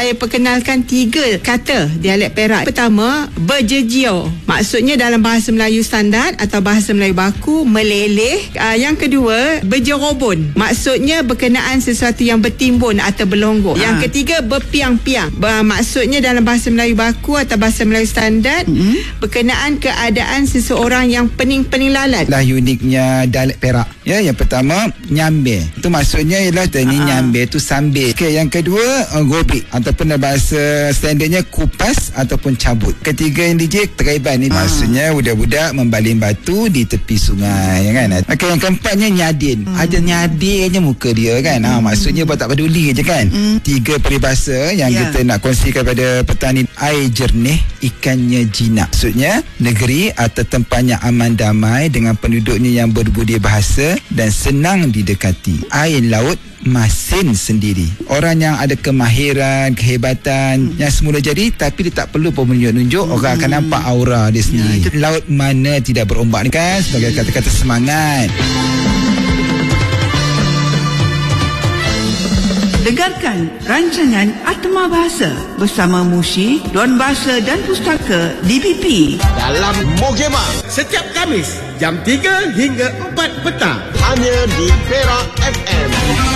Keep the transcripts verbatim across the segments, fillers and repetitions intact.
saya perkenalkan tiga kata dialek Perak. Pertama, berjejio. Maksudnya dalam bahasa Melayu standard atau bahasa Melayu baku, meleleh. Uh, yang kedua, berjerobon. Maksudnya berkenaan sesuatu yang bertimbun atau berlonggok. Ha. Yang ketiga, berpiang-piang. Ber- maksudnya dalam bahasa Melayu baku atau bahasa Melayu standard, mm-hmm. berkenaan keadaan seseorang yang pening-pening lalat. Lah uniknya dialek Perak. Ya, yang pertama, nyambe. Itu maksudnya ialah tadi nyambe tu sambil. Okay, yang kedua, uh, gobik ataupun dalam bahasa standardnya kupas ataupun cabut. Ketiga yang D J, teraiban. Ini ha. maksudnya budak-budak membaling batu di tepi sungai, kan. Okay, yang keempatnya nyadin. Hmm. Ada nyadinnya muka dia, kan. Ha, maksudnya buat tak peduli je, kan. Hmm. Tiga peribahasa yang yeah. kita nak kongsikan kepada petani. Air jernih, ikannya jinak. Maksudnya negeri atau tempatnya aman damai dengan penduduknya yang berbudi bahasa dan senang didekati. Air laut masin sendiri. Orang yang ada kemahiran, kehebatan hmm. yang semula jadi tapi dia tak perlu pun menunjuk-nunjuk, hmm. orang akan nampak aura dia sendiri. Ya, laut mana tidak berombak ni, kan, sebagai kata-kata semangat. Dengarkan rancangan Atma Bahasa bersama Mushi, Dewan Bahasa dan Pustaka D B P dalam Mogema setiap Khamis jam tiga hingga empat petang hanya di Perak F M.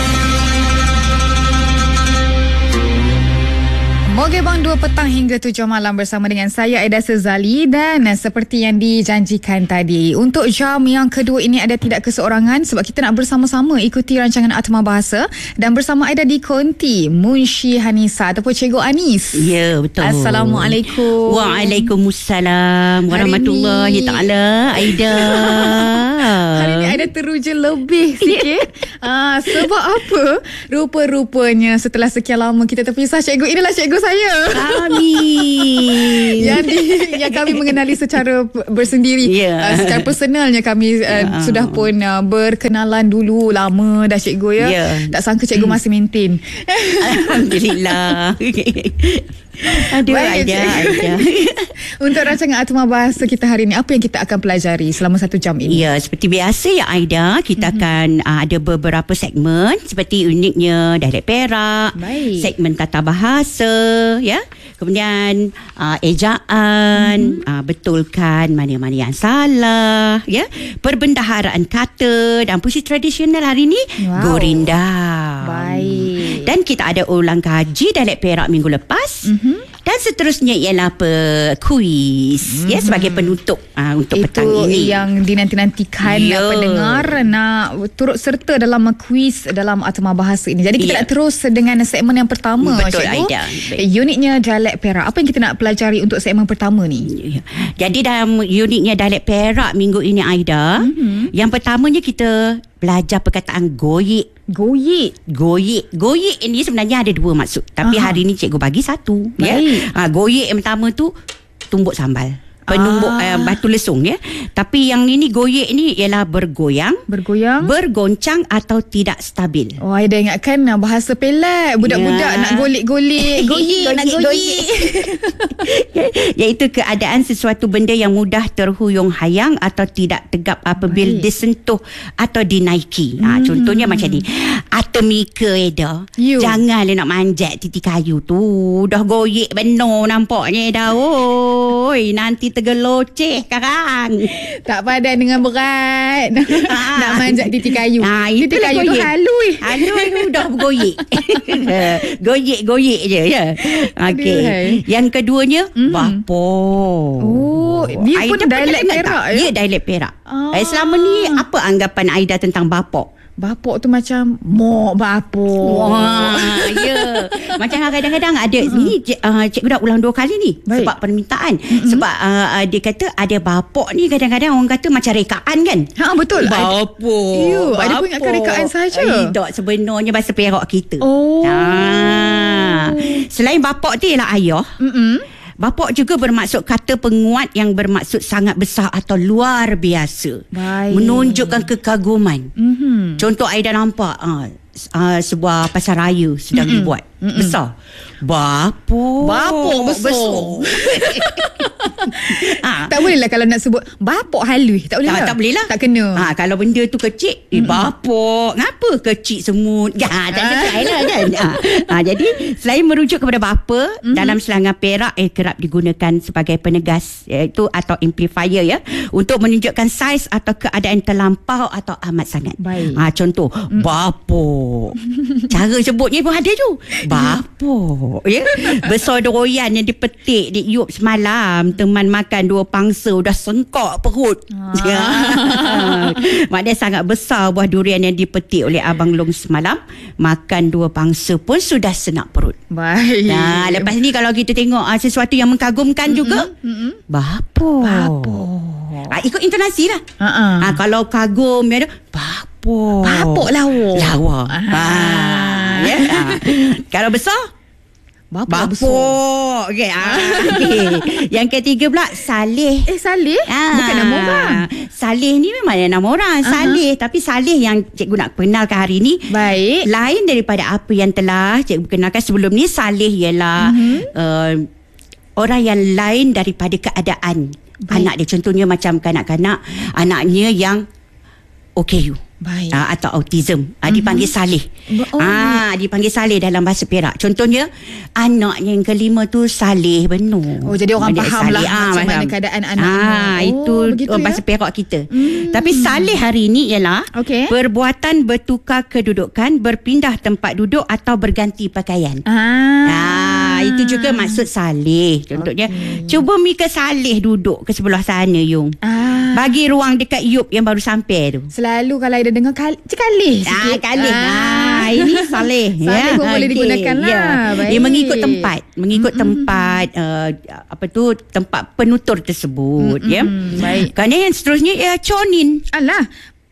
Mogebang dua petang hingga tujuh malam bersama dengan saya Aida Sezali. Dan seperti yang dijanjikan tadi, untuk jam yang kedua ini ada tidak keseorangan sebab kita nak bersama-sama ikuti rancangan Atma Bahasa dan bersama Aida di konti Munshi Hanisa ataupun Cikgu Anis. Ya, betul. Assalamualaikum. Waalaikumsalam warahmatullahi taala. Aida. Hari ni Aida teruja lebih sikit. Ah, sebab apa? Rupa-rupanya setelah sekian lama kita terpisah, cikgu inilah cikgu saya. Kami yang, di, yang kami mengenali secara bersendiri, yeah. uh, secara personalnya kami uh, yeah. sudah pun uh, berkenalan dulu lama dah, cikgu, ya. Yeah. Tak sangka cikgu hmm. masih maintain. Alhamdulillah. Aduh, baik, Aida, Aida. Untuk rancangan Atma Bahasa kita hari ini, apa yang kita akan pelajari selama satu jam ini? Ya, seperti biasa ya Aida, kita mm-hmm. akan uh, ada beberapa segmen seperti uniknya dialek Perak, baik. segmen tata bahasa, ya. Kemudian uh, ejaan, mm-hmm. uh, betulkan mana-mana yang salah, ya. Perbendaharaan kata dan puisi tradisional hari ini, wow. Gorinda. Baik. Dan kita ada ulang kaji dialek Perak minggu lepas. Mm-hmm. Dan seterusnya ialah pe kuis, mm-hmm. ya, sebagai penutup uh, untuk itu petang ini. Itu yang dinanti-nantikan yeah. pendengar nak turut serta dalam kuis dalam Atma Bahasa ini. Jadi kita yeah. nak terus dengan segmen yang pertama. Betul, cikgu. Aida. Uniknya dialek Perak. Apa yang kita nak pelajari untuk segmen pertama ni? Jadi dalam uniknya dialek Perak minggu ini, Aida, mm-hmm. yang pertamanya kita belajar perkataan goyik. Goyik. Goyik. Goyik ini sebenarnya ada dua maksud. Tapi Aha. hari ni cikgu bagi satu. Baik. Ya. Ha, goyik yang pertama tu tumbuk sambal. Penumbuk ah. uh, batu lesung, ya. Tapi yang ini goyik ni ialah bergoyang, bergoyang, bergoncang atau tidak stabil. Oh, Aida ingatkan bahasa Pelat, budak-budak yeah. nak golik-golik, goyik, nak goyik. Iaitu keadaan sesuatu benda yang mudah terhuyung hayang atau tidak tegap apabila Baik. disentuh atau dinaiki. Hmm. Ha, contohnya macam ni. Atemika, Aida. Janganlah nak manjat titi kayu tu. Dah goyik benar nampaknya, Aida. Oi, nanti tergeloceh sekarang. Tak padan dengan berat. Nak manjat titi kayu. Ha, titi kayu tu halus. Halus tu dah bergoyik. Goyik-goyik je, ya. Okey. Yang keduanya, mm-hmm. bapok. Oh, dia pun dialek Perak, ya? Dia dialek Perak. Ah. Eh, selama ni apa anggapan Aida tentang bapok? Bapok tu macam mok bapok. Wah, ya. Macam kadang-kadang ada mm-hmm. ni uh, cikgu dah ulang dua kali ni. Baik. Sebab permintaan. Mm-hmm. Sebab uh, dia kata ada bapok ni kadang-kadang orang kata macam rekaan, kan? Ha, betul. Bapok. Ya, ada pun ingatkan rekaan sahaja. Tak, sebenarnya bahasa Perak kita. Oh. Ha. Selain bapok tu ialah ayah. Mm-mm. Bapok juga bermaksud kata penguat yang bermaksud sangat besar atau luar biasa. Baik. Menunjukkan kekaguman. Mm-hmm. Contoh Aida nampak, ah, uh, sebuah pasaraya sedang Mm-mm. dibuat. Mm-mm. Besar. Bapok. Bapok besar. ha. Tak boleh lah kalau nak sebut bapok halus. Tak boleh tak, lah. Tak boleh lah. Tak kena. Ha, kalau benda tu kecil, eh, bapok. Ngapa kecil semut? Ya, tak sesuai lah kan. Ha. Ha, jadi, selain merujuk kepada bapa, mm-hmm. dalam selangar Perak eh, kerap digunakan sebagai penegas iaitu atau amplifier ya, untuk menunjukkan saiz atau keadaan terlampau atau amat sangat. Baik. Ha, contoh, mm. bapok. Cara sebutnya pun ada tu. Bapok. Ya. Besar doyan yang dipetik di Iup semalam. Teman makan dua pangsa dah sengkak perut. Ah. Ya. Maknanya sangat besar buah durian yang dipetik oleh Abang Long semalam. Makan dua pangsa pun sudah senak perut. Baik. Nah, lepas ni kalau kita tengok uh, sesuatu yang mengagumkan mm-hmm. juga, mm-hmm. bapok. Bapok. Ah, ikut intonasi lah. Uh-uh. Ah, kalau kagum ya, bapok. Bapok lawa. Lawa. Ah. Ya. Ah. Kalau besar, Bapok. Bapok. Okey. Ah, okay. Yang ketiga pula Saleh. Eh Saleh? Ah. Bukan nama orang. Saleh ni memang nama orang. Uh-huh. Saleh. Tapi Saleh yang cikgu nak kenalkan hari ni. Baik. Lain daripada apa yang telah cikgu kenalkan sebelum ni. Saleh ialah uh-huh. uh, orang yang lain daripada keadaan. Baik. Anak dia. Contohnya macam kanak-kanak. Anaknya yang O K U. Baik. Uh, atau autism uh, dipanggil mm-hmm. Saleh. Oh, ah, dipanggil Saleh dalam bahasa Perak. Contohnya anaknya yang kelima tu Saleh Benuh. Oh, jadi orang faham lah ah, macam mana keadaan anaknya. Ah, itu oh, bahasa ya? Perak kita. Mm. Tapi Saleh hari ini ialah okay. perbuatan bertukar kedudukan, berpindah tempat duduk atau berganti pakaian. Ah, ah itu juga maksud Saleh. Contohnya, okay. cuba Mika Saleh duduk ke sebelah sana Yung. Ah. Bagi ruang dekat Yup yang baru sampai tu. Selalu kalau ada dengar kal- Kalih sikit. Ah, Kalih. Ah. Ah, ini Saleh. Saleh ya. pun okay. boleh digunakan lah. Ya. Dia mengikut tempat. Mengikut mm-hmm. tempat uh, apa tu tempat penutur tersebut. Mm-hmm. Ya. Baik. Kerana yang seterusnya ya Chonin. Alah.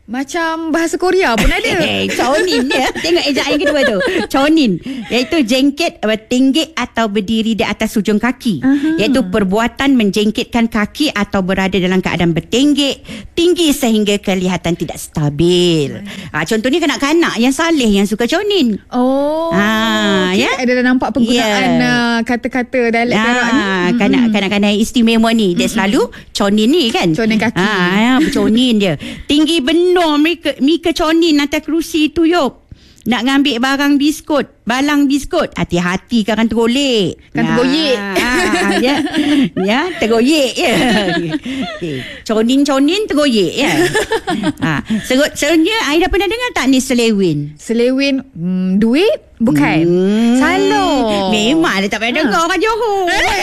Macam bahasa Korea pun ada. Chonin ya. Tengok ejaan yang kedua tu. Chonin. Iaitu jengket, tinggi atau berdiri di atas hujung kaki. Uh-huh. Iaitu perbuatan menjengkitkan kaki atau berada dalam keadaan bertinggik, tinggi sehingga kelihatan tidak stabil. Ha, contohnya kanak-kanak yang Saleh yang suka chonin. Oh. Ha, okay. ya. Ada nampak penggunaan yeah. uh, kata-kata dalam Perak ni. Kanak, kanak-kanak yang istimewa ni. Dia selalu chonin ni kan. Chonin kaki. Ha, ya, chonin dia. Tinggi benar. No, Mika, Mika Chonin atas kerusi tu Yop. Nak ngambil barang biskut, balang biskut. Hati-hati kan tergolek. Kan tergoyek. Ah, ya. Ya, tergoyek ya. Okay. Chonin-chonin tergoyek ya. Ha, sebenarnya Aida pernah dengar tak ni selewin? Selewin hmm, duit? Bukan. Hmm. Salor. Memang dia tak pernah ha. dengar orang Johor.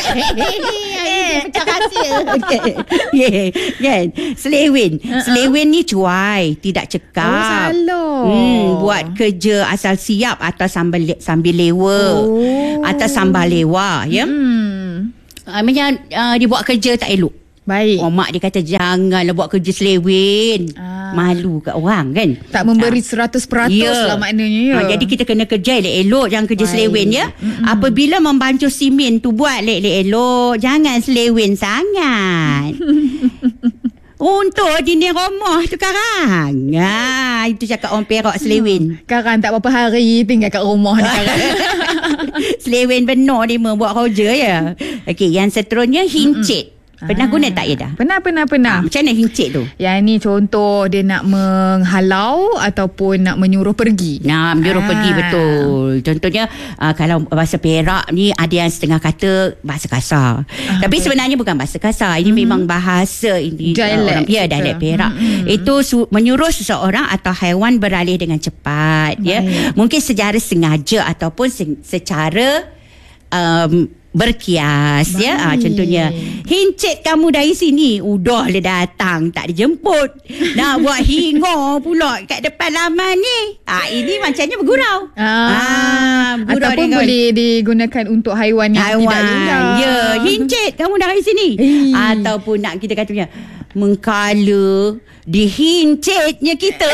Pecah rahsia. Yeah, kan? Selewin. Uh-uh. Selewin ni cuai, tidak cekap. Oh, salor. Hmm, buat kerja asal siap atau sambil sambil lewa. Oh. Atau sambal lewa, ya. Hmm. Uh, macam uh, dia buat kerja tak elok. Baik. Oh, mak dia kata janganlah buat kerja selewin. Ah. Malu kat orang kan. Tak memberi seratus peratus yeah. lah maknanya ya. Ha, jadi kita kena kerja elok-elok, jangan kerja Baik. selewin ya. Mm-mm. Apabila membancuh simen tu buat elok-elok, jangan selewin sangat. Untuk dinding rumah tu karang. Ha, itu cakap orang Perak selewin. Karang tak berapa hari tinggal kat rumah ni karang. Selewin benar dia buat kerja ya. Okey, yang seterusnya hincit. Pernah ah. guna tak Ida? Pernah, pernah, pernah. Ah, macam mana hincit tu? Yang ni contoh dia nak menghalau ataupun nak menyuruh pergi. Nah, menyuruh ah. pergi betul. Contohnya uh, kalau bahasa Perak ni ada yang setengah kata bahasa kasar. Ah, Tapi betul. sebenarnya bukan bahasa kasar. Ini mm-hmm. memang bahasa ini dialek. Uh, ya, dialek Perak. Mm-hmm. Itu su- menyuruh seseorang atau haiwan beralih dengan cepat. Baik. Ya, mungkin secara sengaja ataupun se- secara um, berkias. Baik. Ya, ha, contohnya hincit kamu dari sini, udah le datang tak dijemput, nak buat hingo pula kat depan laman ni. Ah, ha, ini macamnya bergurau. Ah, ha, ataupun dengan, boleh digunakan untuk haiwan yang haiwan. tidak liar. Ya, hincit kamu dari sini. Hei. Ataupun nak kita katanya mengkala dihincitnya kita.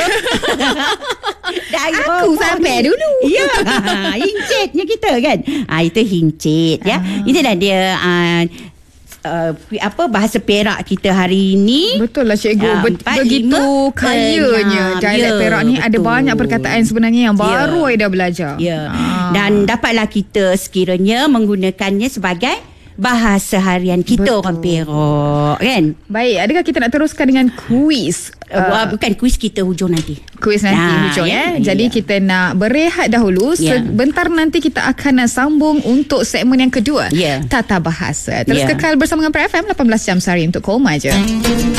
Aku sampai dulu. Ya, hincitnya kita kan. Ah, itu hincit ya. Ah. Itulah dia uh, uh, apa bahasa Perak kita hari ini. Betul lah cikgu. Ah, Be- empat, begitu lima, kayanya enam. dialek Ya, Perak ni ada betul. banyak perkataan sebenarnya yang baru Ya. Aida belajar. Ya. Ah. Dan dapatlah kita sekiranya menggunakannya sebagai bahasa harian kita. Betul. Orang Perak kan. Baik, adakah kita nak teruskan dengan kuis? Uh, bukan kuis kita hujung nanti. Kuis nanti Ah, hujung ya, ya. Jadi ya. kita nak berehat dahulu. Ya. Sebentar nanti kita akan uh, sambung untuk segmen yang kedua. Ya. Tata bahasa. Terus Ya. kekal bersama dengan P R F M lapan belas jam sehari untuk Koma je.